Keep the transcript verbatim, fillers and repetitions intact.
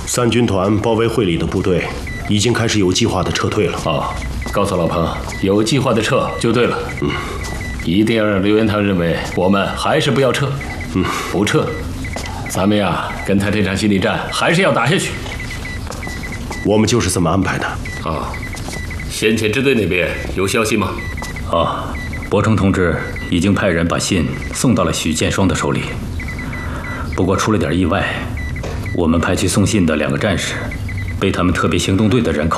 三军团包围会里的部队已经开始有计划的撤退了。 哦，告诉老彭，有计划的撤就对了。嗯，一定要让刘元堂认为我们还是不要撤。嗯，不撤，咱们呀跟他这场心理战还是要打下去。 我们就是这么安排的。 啊，先遣支队那边有消息吗？ 啊，伯承同志已经派人把信送到了许建双的手里。不过出了点意外，我们派去送信的两个战士，被他们特别行动队的人扣。